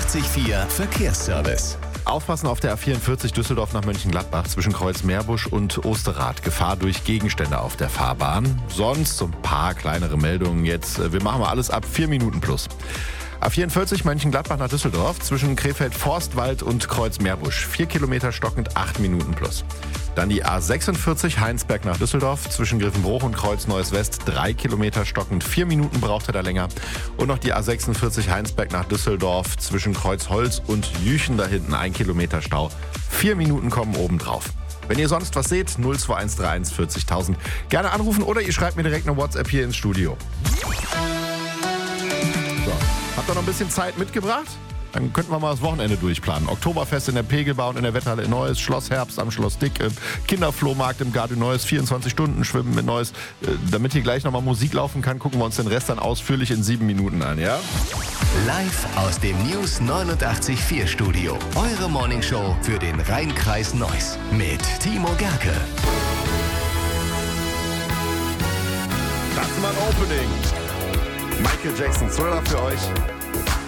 89.4 Verkehrsservice. Aufpassen auf der A44 Düsseldorf nach Mönchengladbach zwischen Kreuz Meerbusch und Osterrad. Gefahr durch Gegenstände auf der Fahrbahn. Sonst so ein paar kleinere Meldungen jetzt. Wir machen mal alles ab 4 Minuten plus. A44 Mönchengladbach nach Düsseldorf zwischen Krefeld-Forstwald und Kreuz Meerbusch. 4 Kilometer stockend, 8 Minuten plus. Dann die A46 Heinsberg nach Düsseldorf zwischen Griffenbruch und Kreuz Neues West. 3 Kilometer stockend, 4 Minuten braucht er da länger. Und noch die A46 Heinsberg nach Düsseldorf zwischen Kreuzholz und Jüchen da hinten. 1 Kilometer Stau. 4 Minuten kommen obendrauf. Wenn ihr sonst was seht, 02131 40.000. Gerne anrufen oder ihr schreibt mir direkt eine WhatsApp hier ins Studio. So. Habt ihr noch ein bisschen Zeit mitgebracht? Dann könnten wir mal das Wochenende durchplanen. Oktoberfest in der Pegelbau und in der Wetthalle in Neuss, Schloss Herbst am Schloss Dick, Kinderflohmarkt im Garde Neuss, 24 Stunden Schwimmen mit Neuss. Damit hier gleich nochmal Musik laufen kann, gucken wir uns den Rest dann ausführlich in 7 Minuten an, ja? Live aus dem News 89.4 Studio. Eure Morningshow für den Rhein-Kreis Neuss mit Timo Gerke. Das ist mal ein Opening. Michael Jackson, Thriller für euch.